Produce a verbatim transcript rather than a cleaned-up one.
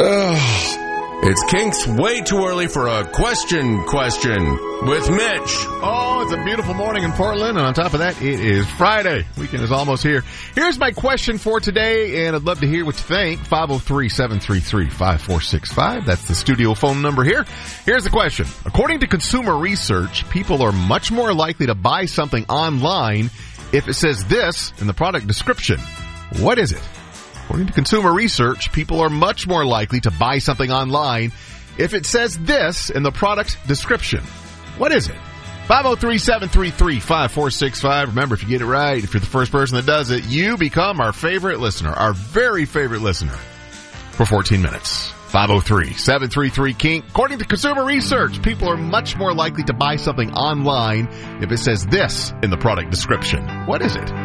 It's Kink's way too early for a question question with Mitch. Oh, it's a beautiful morning in Portland, and on top of that, it is Friday. Weekend is almost here. Here's my question for today, and I'd love to hear what you think. five oh three, seven three three, five four six five. That's the studio phone number here. Here's the question. According to consumer research, people are much more likely to buy something online if it says this in the product description. What is it? According to consumer research, people are much more likely to buy something online if it says this in the product description. What is it? five oh three, seven three three, five four six five. Remember, if you get it right, if you're the first person that does it, you become our favorite listener, our very favorite listener for fourteen minutes. five oh three, seven three three, Kink. According to consumer research, people are much more likely to buy something online if it says this in the product description. What is it?